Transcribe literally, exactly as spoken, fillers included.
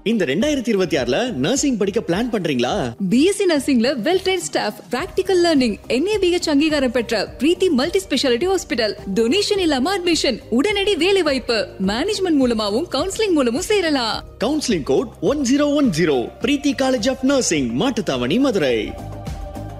இந்த ரெண்டாயிரத்தி இருபத்தி ஆறுல நர்சிங் படிக்க பிளான் பண்றீங்களா? BSc நர்சிங்ல well ட்ரெய்ன்ட் staff, practical learning, NABH அங்கீகாரம் பெற்ற பிரீத்தி மல்டி ஸ்பெஷாலிட்டி ஹாஸ்பிடல், டொனேஷன் இல்லாம அட்மிஷன், உடனடி வேலை வாய்ப்பு, மேனேஜ்மெண்ட் மூலமாவும் கவுன்சிலிங் மூலமும் சேரலாம். Counselling code one zero one zero. Preethi college of nursing, Mattuthavani, Madurai.